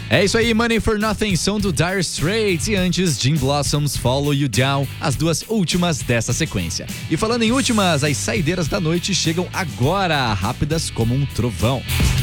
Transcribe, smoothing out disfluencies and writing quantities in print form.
É isso aí, Money for Nothing, som do Dire Straits, e antes Gin Blossoms, Follow You Down, as duas últimas dessa sequência. E falando em últimas, as saideiras da noite chegam agora, rápidas como um trovão.